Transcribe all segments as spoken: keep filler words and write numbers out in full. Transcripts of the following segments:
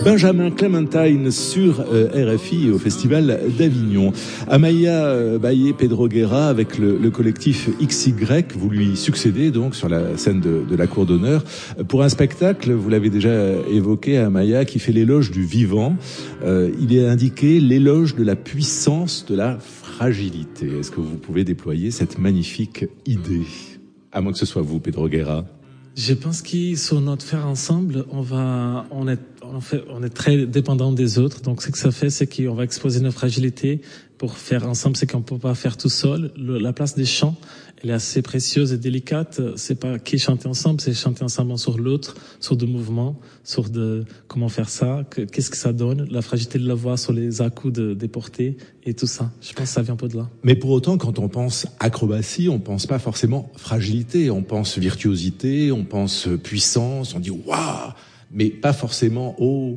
Benjamin Clementine sur euh, R F I au Festival d'Avignon. Amaya euh, Baye Pedro Guerra avec le, le collectif X Y, vous lui succédez donc sur la scène de, de la Cour d'honneur pour un spectacle, vous l'avez déjà évoqué Amaya, qui fait l'éloge du vivant. Euh, il est indiqué l'éloge de la puissance de la fragilité. Est-ce que vous pouvez déployer cette magnifique idée? À moins que ce soit vous, Pedro Guerra. Je pense que sur notre faire ensemble, on va, on est, on fait, on est très dépendant des autres. Donc, ce que ça fait, c'est qu'on va exposer nos fragilités pour faire ensemble, c'est qu'on peut pas faire tout seul. Le, la place des chants, elle est assez précieuse et délicate. C'est pas qui chanter ensemble, c'est chanter ensemble sur l'autre, sur des mouvements, sur de, comment faire ça, que, qu'est-ce que ça donne, la fragilité de la voix sur les à-coups de, des portées et tout ça. Je pense que ça vient un peu de là. Mais pour autant, quand on pense acrobatie, on pense pas forcément fragilité. On pense virtuosité, on pense puissance, on dit waouh, mais pas forcément oh.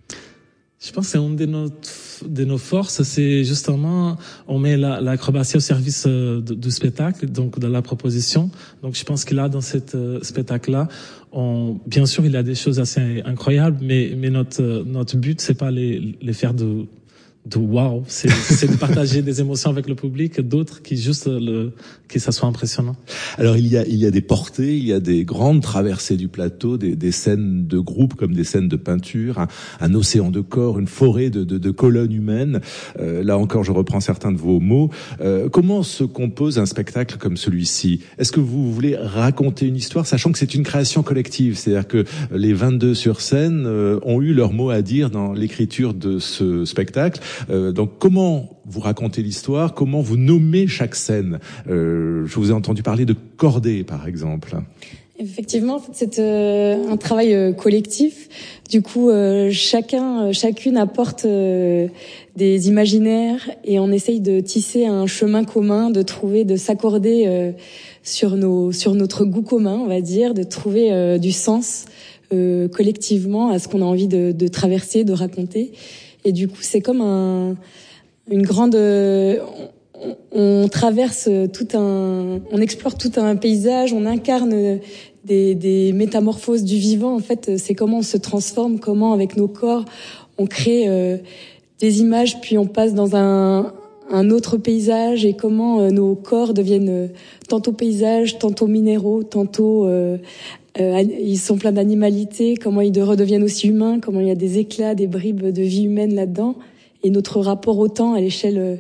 Je pense que c'est une de nos, de nos forces, c'est justement, on met la, l'acrobatie au service de, du spectacle, donc de la proposition. Donc je pense que là, dans cet euh, spectacle-là, on, bien sûr, il y a des choses assez incroyables, mais, mais notre, notre but, c'est pas les, les faire de, de wow, c'est, c'est de partager des émotions avec le public, d'autres qui juste le, que ça soit impressionnant. Alors il y a, il y a des portées, il y a des grandes traversées du plateau, des, des scènes de groupe comme des scènes de peinture, un, un océan de corps, une forêt de, de, de colonnes humaines. Euh, là encore, je reprends certains de vos mots. Euh, comment se compose un spectacle comme celui-ci? Est-ce que vous voulez raconter une histoire, sachant que c'est une création collective, c'est-à-dire que les vingt-deux sur scène euh, ont eu leur mot à dire dans l'écriture de ce spectacle. Euh, donc comment vous racontez l'histoire, comment vous nommez chaque scène? euh, Je vous ai entendu parler de cordées, par exemple. Effectivement, c'est euh, un travail euh, collectif. Du coup, euh, chacun, euh, chacune apporte euh, des imaginaires et on essaye de tisser un chemin commun, de trouver, de s'accorder euh, sur nos, sur notre goût commun, on va dire, de trouver euh, du sens euh, collectivement à ce qu'on a envie de, de traverser, de raconter. Et du coup, c'est comme un, une grande, on, on traverse tout un, on explore tout un paysage, on incarne des, des métamorphoses du vivant. En fait, c'est comment on se transforme, comment avec nos corps on crée euh, des images, puis on passe dans un, un autre paysage et comment euh, nos corps deviennent euh, tantôt paysages, tantôt minéraux, tantôt euh, Euh, ils sont pleins d'animalité, comment ils redeviennent aussi humains, comment il y a des éclats, des bribes de vie humaine là-dedans, et notre rapport au temps à l'échelle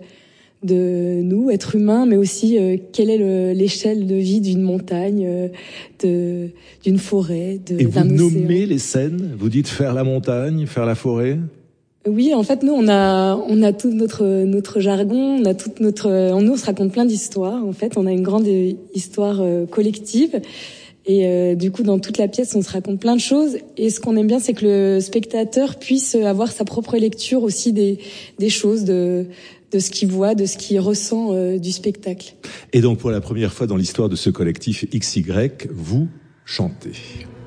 de nous, êtres humains, mais aussi euh, quelle est le, l'échelle de vie d'une montagne, euh, de, d'une forêt, de, et d'un vous océan. nommez les scènes, vous dites faire la montagne, faire la forêt? Oui, en fait, nous, on a, on a tout notre, notre jargon, on a toute notre, on nous, on se raconte plein d'histoires. En fait, on a une grande histoire euh, collective. Et euh, du coup, dans toute la pièce, on se raconte plein de choses. Et ce qu'on aime bien, c'est que le spectateur puisse avoir sa propre lecture aussi des, des choses, de, de ce qu'il voit, de ce qu'il ressent euh, du spectacle. Et donc, pour la première fois dans l'histoire de ce collectif X Y, vous chantez.